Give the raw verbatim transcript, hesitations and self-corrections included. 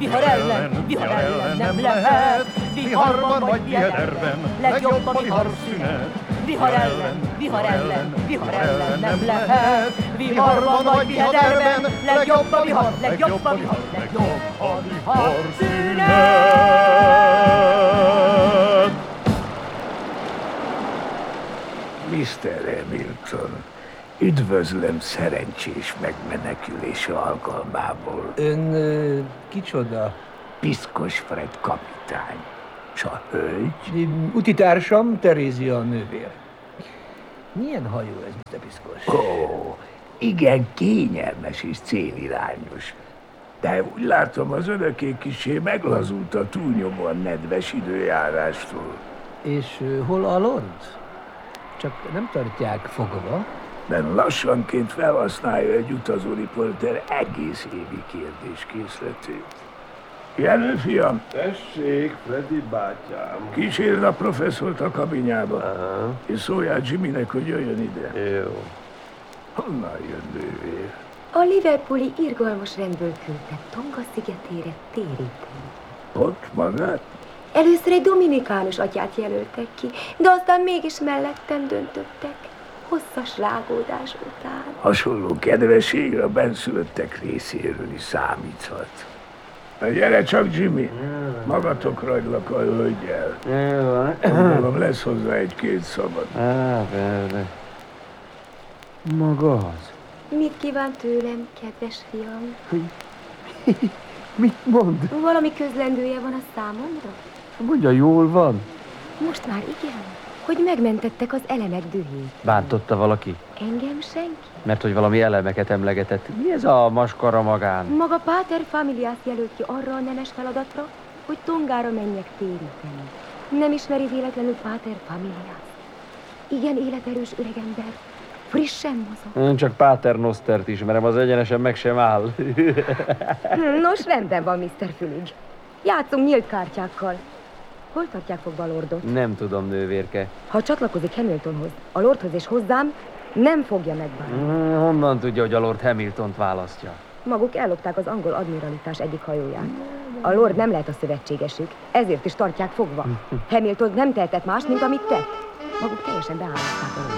vihar ellen, vihar ellen nem lehet. Viharban vagy viharban, legjobb a viharszünet. Vihar ellen, vihar ellen, vihar ellen nem lehet. Viharban vagy viharban, legjobb a vihar, legjobb a vihar, legjobb a viharszünet. miszter Hamilton, üdvözlöm szerencsés megmenekülés alkalmából. Ön ö, kicsoda? Piszkos Fred kapitány. S a hölgy? Utitársam, Terézia a nővér. Milyen hajó ez, miszter Piszkos? Ó, igen kényelmes és célirányos. De úgy látom, az önöké kissé meglazult a túlnyomóan nedves időjárástól. És ö, hol a lord? Csak nem tartják fogva? Ben lassanként felhasználja egy utazóriporter egész évi kérdéskészletét. Jenő, fiam! Tessék, Freddy bátyám. Kísérd a professzort a kabinjába, Aha. és szóljál Jimmynek, hogy jöjjön ide. Jó. Honnan jön nővér? A liverpooli irgalmas rendből küldtek Tonga szigetére téríteni. Ott magát? Először egy dominikánus atyát jelöltek ki, de aztán mégis mellettem döntöttek, hosszas rágódás után. Hasonló kedvességre a benszülöttek részéről is számíthat. Na gyere csak, Jimmy! Magatokra hagylak a hölgyel. Jó. Gondolom lesz hozzá egy-két szabad. Á, persze. Maga az. Mit kíván tőlem, kedves fiam? Mit mond? Valami közlendője van a számomra? Mondja, jól van. Most már igen, hogy megmentettek az elemek dühét. Bántotta valaki? Engem senki? Mert hogy valami elemeket emlegetett. Mi ez a maskara magán? Maga Páter Familiát jelölt ki arra a nemes feladatra, hogy Tongára menjek téríteni. Nem ismeri véletlenül Páter Familiát? Igen életerős öregember, frissen mozog. Én csak Páter Nostert ismerem, az egyenesen meg sem áll. Nos, rendben van, miszter Fülig. Játszunk nyílt kártyákkal. Hol tartják fogva a lordot? Nem tudom, nővérke. Ha csatlakozik Hamiltonhoz, a lordhoz és hozzám, nem fogja megbánni. Hmm, honnan tudja, hogy a Lord Hamiltont választja? Maguk ellopták az angol admiralitás egyik hajóját. A lord nem lehet a szövetségesük, ezért is tartják fogva. Hamilton nem tehetett más, mint amit tett. Maguk teljesen beállították a lord.